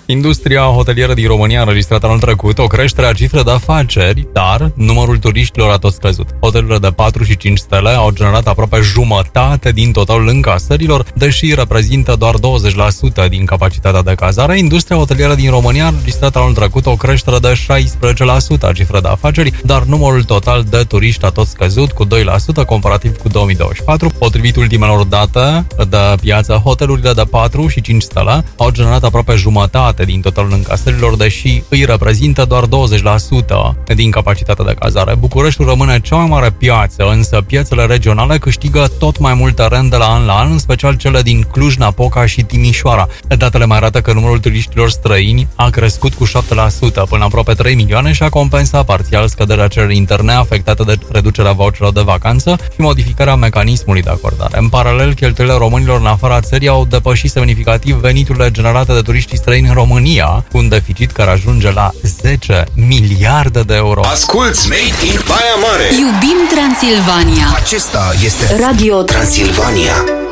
Industria hotelieră din România a înregistrat anul trecut o creștere a cifrei de afaceri, dar numărul turiștilor a tot scăzut. Hotelurile de 4 și 5 stele au generat aproape jumătate din totalul încasărilor, deși reprezintă doar 20% din capacitatea de cazare. Industria hotelieră din România a înregistrat anul trecut o creștere de 16% a cifrei de afaceri, dar numărul total de turiști a tot scăzut cu 2% comparativ cu 2024. Potrivit ultimelor date de piață, hotelurile de 4 și 5 stele au generat aproape jumătate din totalul încasărilor, deși îi reprezintă doar 20% din capacitatea de cazare. Bucureștiul rămâne cea mai mare piață, însă piețele regionale câștigă tot mai mult teren de la an la an, în special cele din Cluj-Napoca și Timișoara. Datele mai arată că numărul turiștilor străini a crescut cu 7% până aproape 3 milioane și a compensat parțial scăderea cererii interne afectată de reducerea voucherelor de vacanță și modificarea mecanismului de acordare. În paralel, cheltuielile românilor în afara țării au depășit semnificativ veniturile generate de turiștii străini în România, cu un deficit care ajunge la 10 miliarde de euro. Asculți Made in Baia Mare! Iubim Transilvania! Acesta este Radio Transilvania.